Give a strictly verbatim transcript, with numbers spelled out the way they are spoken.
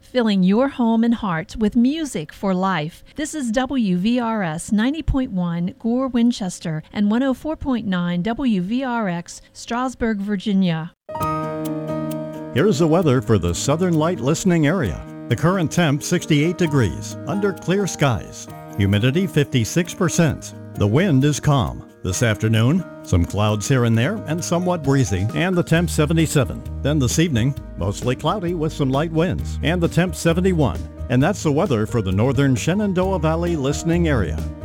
filling your home and heart with music for life. This is W V R S ninety point one Gore, Winchester, and one oh four point nine W V R X, Strasburg, Virginia. Here's the weather for the Southern Light listening area. The current temp sixty-eight degrees, under clear skies. Humidity fifty-six percent. The wind is calm. This afternoon, some clouds here and there and somewhat breezy, and the temp seventy-seven. Then this evening, mostly cloudy with some light winds, and the temp seventy-one. And that's the weather for the northern Shenandoah Valley listening area.